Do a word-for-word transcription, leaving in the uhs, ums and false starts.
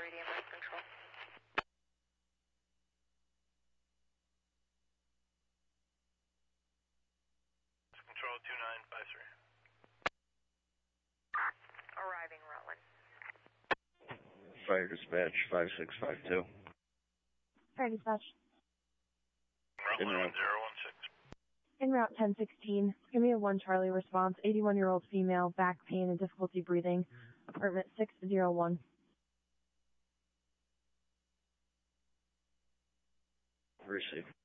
E M S control. Control two nine five three. Arriving Rutland. Fire dispatch five six five two. Fire dispatch. Rutland one zero one six. En route ten sixteen. Give me a one Charlie response. eighty-one-year-old female, back pain and difficulty breathing. Apartment six oh one. Receive.